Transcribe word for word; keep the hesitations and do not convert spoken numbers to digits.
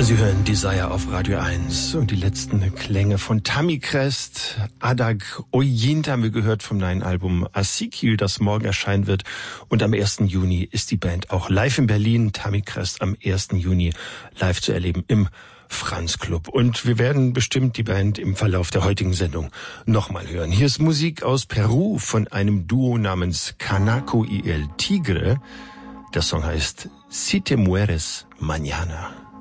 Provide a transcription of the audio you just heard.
Sie hören Desire auf Radio eins und die letzten Klänge von Tamikresst, Adak Oyint haben wir gehört vom neuen Album Asikil, das morgen erscheinen wird. Und am ersten Juni ist die Band auch live in Berlin. Tamikresst am ersten Juni live zu erleben im Franz Club. Und wir werden bestimmt die Band im Verlauf der heutigen Sendung nochmal hören. Hier ist Musik aus Peru von einem Duo namens Kanako y el Tigre. Der Song heißt Si te mueres mañana.